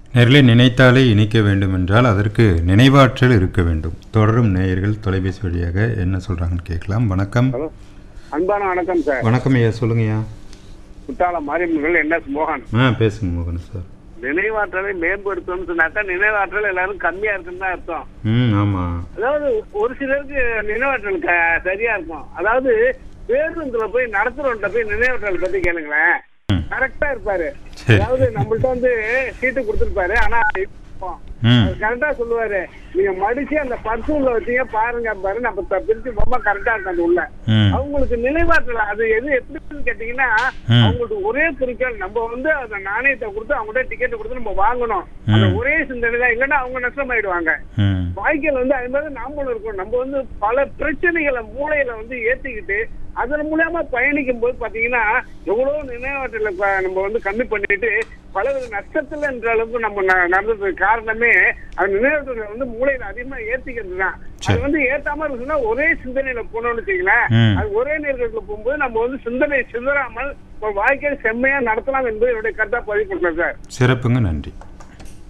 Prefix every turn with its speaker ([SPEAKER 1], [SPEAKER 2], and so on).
[SPEAKER 1] நேயர்களே, நினைத்தாலே இனிக்க வேண்டும் என்றால் அதற்கு நினைவாற்றல் இருக்க வேண்டும். தொடரும் நேயர்கள் தொலைபேசி வழியாக என்ன சொல்றாங்கன்னு கேட்கலாம். வணக்கம்.
[SPEAKER 2] ஹலோ, அன்பான வணக்கம் சார்.
[SPEAKER 1] வணக்கம் ஐயா, சொல்லுங்கய்யா.
[SPEAKER 2] குற்றாலம் மாரியம்மன்கள் என்எஸ் மோகன்.
[SPEAKER 1] பேசுங்க மோகன் சார்.
[SPEAKER 2] நினைவாற்றலை மேம்படுத்தணும்னு சொன்னாக்கா நினைவாற்றல் எல்லாரும் கம்மியா இருக்குன்னு தான் அர்த்தம்.
[SPEAKER 1] ஆமா.
[SPEAKER 2] அதாவது ஒரு சிலருக்கு நினைவாற்றல் சரியா இருக்கும். அதாவது பேருந்துல போய் நடத்துறவன்ட்ட போய் நினைவாற்றல் பத்தி கேளுங்களேன், கரெக்டா இருப்பாரு. அதாவது நம்மள்ட்ட வந்து சீட்டு கொடுத்துருப்பாரு, ஆனா கரெக்டா சொல்லுவாரு, நீங்க மடிச்சு அந்த பர்ஸ் உள்ள வச்சீங்க பாருங்க பாரு, நம்ம பிரிச்சு ரொம்ப கரெக்டா இருக்கு அந்த உள்ள. அவங்களுக்கு நினைவாற்றல அது எது எப்படின்னு கேட்டீங்கன்னா, அவங்களுக்கு ஒரே குறிக்கோள், நம்ம வந்து அந்த நாணயத்தை கொடுத்து அவங்கள்ட்ட டிக்கெட் கொடுத்து நம்ம வாங்கணும். அந்த ஒரே சிந்தனை தான், இல்லைன்னா அவங்க நஷ்டமாயிடுவாங்க. வாழ்க்கையில வந்து அது மாதிரி நாமளும் இருக்கும். நம்ம வந்து பல பிரச்சனைகளை மூளையில வந்து ஏத்திக்கிட்டு அதன் மூலமா பயணிக்கும் போது பாத்தீங்கன்னா எவ்வளவு நினைவாற்றல நம்ம வந்து கம்மி பண்ணிட்டு பலவித நஷ்டத்துல என்ற அளவுக்கு நம்ம நடந்ததுக்கு காரணமே அது நினைவாற்றல வந்து மூளையில அதிகமா ஏத்திக்கிறது தான். அது வந்து ஏத்தாம இருக்குன்னா ஒரே சிந்தனையில போனோம்னு வச்சுக்கலாம், அது ஒரே நேரத்துல போகும்போது நம்ம வந்து சிந்தனை சிதறாமல் வாழ்க்கையை செம்மையா நடத்தலாம் என்பது என்னுடைய கருத்தா பதிவு பண்றேன் சார்.
[SPEAKER 1] சிறப்புங்க, நன்றி.